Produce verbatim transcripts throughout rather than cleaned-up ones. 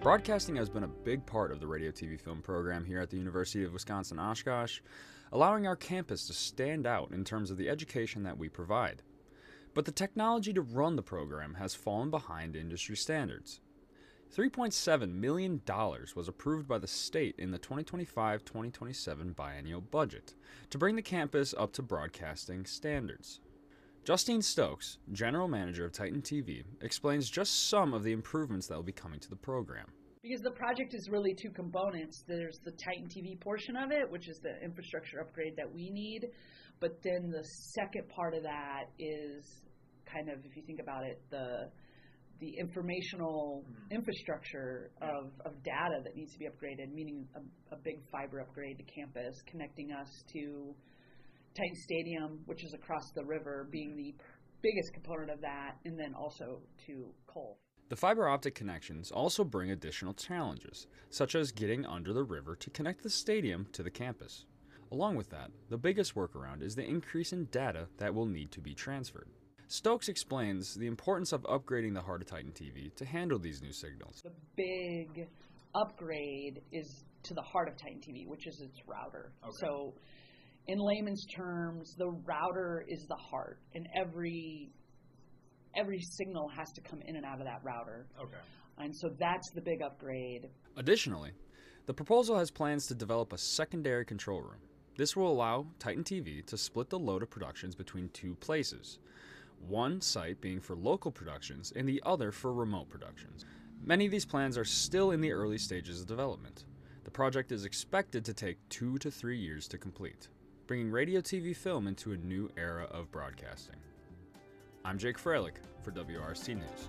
Broadcasting has been a big part of the radio T V film program here at the University of Wisconsin-Oshkosh, allowing our campus to stand out in terms of the education that we provide. But the technology to run the program has fallen behind industry standards. three point seven million dollars was approved by the state in the twenty twenty-five twenty twenty-seven biennial budget to bring the campus up to broadcasting standards. Justine Stokes, General Manager of Titan T V, explains just some of the improvements that will be coming to the program. Because the project is really two components. There's the Titan T V portion of it, which is the infrastructure upgrade that we need. But then the second part of that is kind of, if you think about it, the the informational mm-hmm. infrastructure of, of data that needs to be upgraded, meaning a, a big fiber upgrade to campus, connecting us to Titan Stadium, which is across the river, being the biggest component of that, and then also to Cole. The fiber optic connections also bring additional challenges, such as getting under the river to connect the stadium to the campus. Along with that, the biggest workaround is the increase in data that will need to be transferred. Stokes explains the importance of upgrading the heart of Titan T V to handle these new signals. The big upgrade is to the heart of Titan T V, which is its router. Okay. So in layman's terms, the router is the heart, and every every signal has to come in and out of that router. Okay. And so that's the big upgrade. Additionally, the proposal has plans to develop a secondary control room. This will allow Titan T V to split the load of productions between two places, one site being for local productions and the other for remote productions. Many of these plans are still in the early stages of development. The project is expected to take two to three years to complete, bringing radio T V film into a new era of broadcasting. I'm Jake Freilich for W R S T News.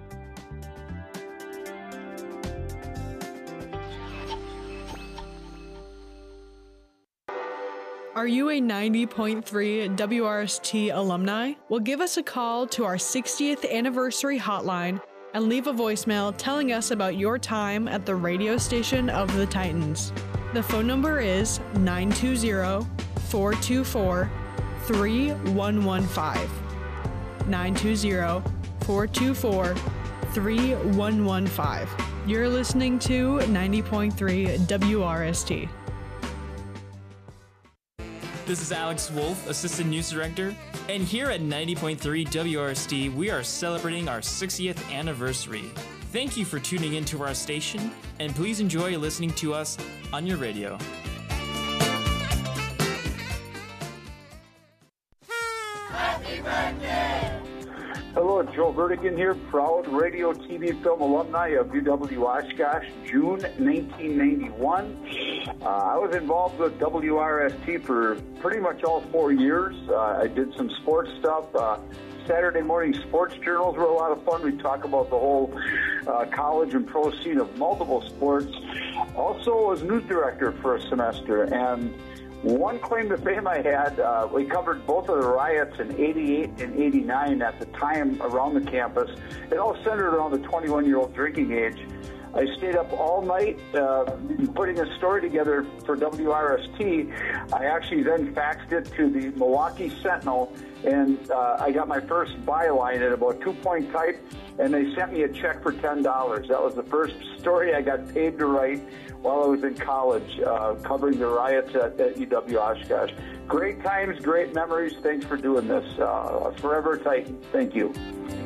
Are you a ninety point three W R S T alumni? Well, give us a call to our sixtieth anniversary hotline and leave a voicemail telling us about your time at the radio station of the Titans. The phone number is nine two zero, four two four, three one one five. nine two zero, four two four, three one one five. You're listening to ninety point three W R S T. This is Alex Wolf, Assistant News Director, and here at ninety point three W R S T, we are celebrating our sixtieth anniversary. Thank you for tuning into our station, and please enjoy listening to us on your radio. Happy birthday! Hello, Joe Vertigan here, proud radio, T V, film alumni of U W Oshkosh, June nineteen ninety-one. Uh, I was involved with W R S T for pretty much all four years. Uh, I did some sports stuff. Uh, Saturday morning sports journals were a lot of fun. We talk about the whole uh, college and pro scene of multiple sports. Also was news director for a semester, and one claim to fame I had, uh, we covered both of the riots in eighty-eight and eighty-nine at the time around the campus. It all centered around the twenty-one-year-old drinking age. I stayed up all night uh, putting a story together for W R S T. I actually then faxed it to the Milwaukee Sentinel, and uh, I got my first byline at about two-point type, and they sent me a check for ten dollars. That was the first story I got paid to write while I was in college, uh, covering the riots at, at U W Oshkosh. Great times, great memories. Thanks for doing this. Uh, forever Titan. Thank you.